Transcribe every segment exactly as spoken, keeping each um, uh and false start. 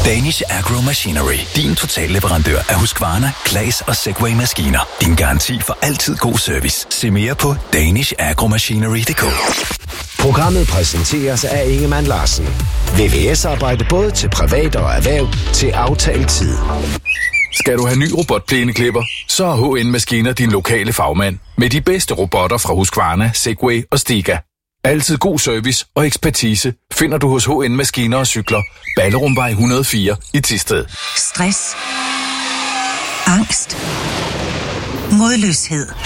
Danish Agro Machinery. Din totalleverandør af Husqvarna, Claas og Segway-maskiner. Din garanti for altid god service. Se mere på danish agro machinery punktum d k. Programmet præsenteres af Ingemann Larsen. V V S-arbejde både til privat og erhverv til aftalt tid. Skal du have ny robotplæneklipper, så er H N Maskiner din lokale fagmand. Med de bedste robotter fra Husqvarna, Segway og Stiga. Altid god service og ekspertise finder du hos H N Maskiner og Cykler. Ballerumvej et hundrede og fire i Thisted. Stress. Angst. Modløshed.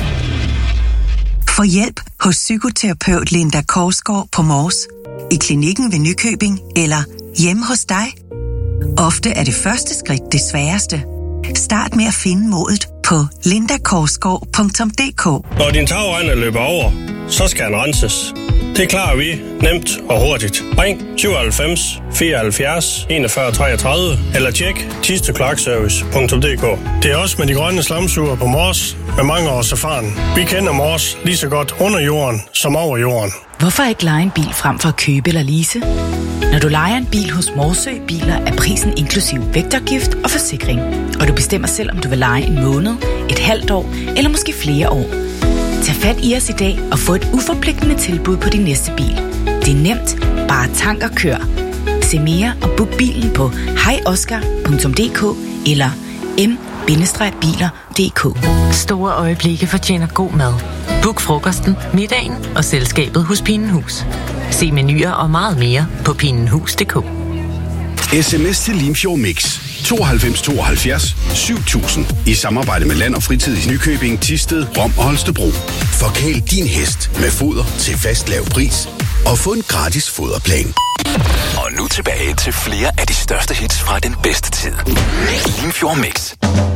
Få hjælp hos psykoterapeut Linda Korsgaard på Mors, i klinikken ved Nykøbing eller hjemme hos dig. Ofte er det første skridt det sværeste. Start med at finde modet på linda korsgaard punktum d k. Når din tagrende løber over, så skal den renses. Det klarer vi nemt og hurtigt. Ring syvoghalvfems fireoghalvfjerds enogfyrre treogtredive eller tjek thistekloakservice punktum d k. Det er også med de grønne slamsuger på Mors med mange års erfaring. Vi kender Mors lige så godt under jorden som over jorden. Hvorfor ikke leje en bil frem for at købe eller lease? Når du lejer en bil hos Morsø Biler, er prisen inklusiv vægtafgift og forsikring. Og du bestemmer selv, om du vil leje en måned, et halvt år eller måske flere år. Tag fat i os i dag og få et uforpligtende tilbud på din næste bil. Det er nemt. Bare tank og kør. Se mere og book bilen på hej oscar punktum d k eller m bindestreg biler punktum d k. Store øjeblikke fortjener god mad. Book frokosten, middagen og selskabet hos Pinenhus. Se menuer og meget mere på pinenhus punktum d k. S M S til Limfjord Mix tooghalvfems tooghalvfjerds syv tusind i samarbejde med Land og Fritid i Nykøbing, Thisted, Rom og Holstebro. Forkæl din hest med foder til fast lav pris og få en gratis foderplan. Og nu tilbage til flere af de største hits fra den bedste tid. Limfjord Mix.